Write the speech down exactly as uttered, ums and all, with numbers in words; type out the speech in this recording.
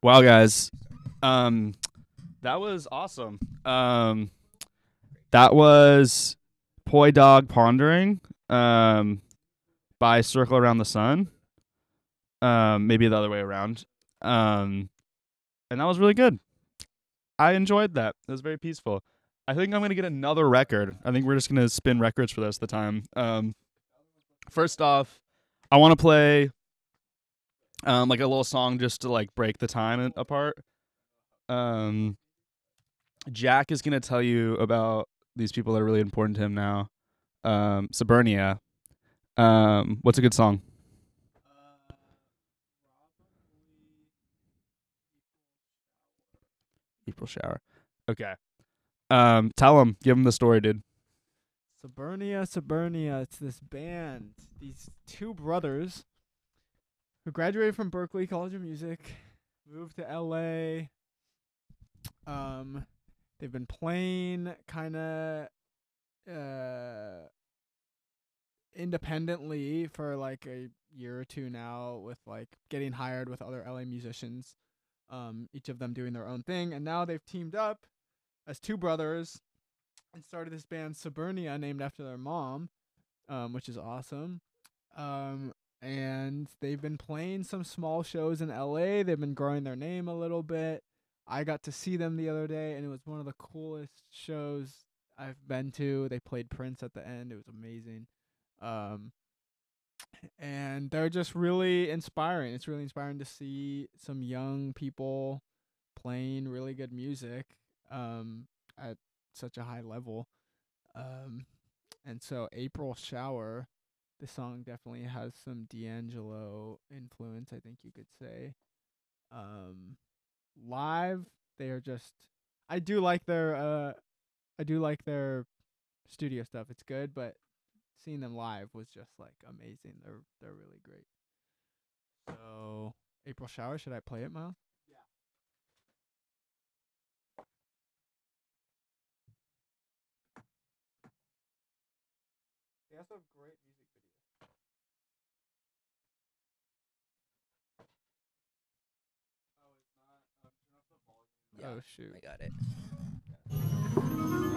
Wow, guys. Um, that was awesome. Um, that was Poi Dog Pondering um, by Circle Around the Sun. Um, maybe the other way around. Um, and that was really good. I enjoyed that. It was very peaceful. I think I'm going to get another record. I think we're just going to spin records for the rest of the time. Um, first off, I want to play um, like a little song just to like break the time apart. Um, Jack is going to tell you about these people that are really important to him now. Um, Suburnia. Um, what's a good song? April Shower. Okay. Um, tell him. Give him the story, dude. Suburnia, Suburnia. It's this band. These two brothers who graduated from Berklee College of Music, moved to L A. Um, they've been playing kind of uh independently for like a year or two now, with like getting hired with other L A musicians. Um, each of them doing their own thing, and now they've teamed up as two brothers and started this band Suburnia, named after their mom, um, which is awesome. Um, and they've been playing some small shows in L A. They've been growing their name a little bit. I got to see them the other day, and it was one of the coolest shows I've been to. They played Prince at the end. It was amazing. Um, and they're just really inspiring. It's really inspiring to see some young people playing really good music um, at such a high level. Um, and so April Shower, the song definitely has some D'Angelo influence, I think you could say. Um, Live, they are just I do like their uh I do like their studio stuff. It's good, but seeing them live was just like amazing. They're they're really great. So April Shower, should I play it, Miles? They also have great music videos. Yeah, Oh shoot. I got it.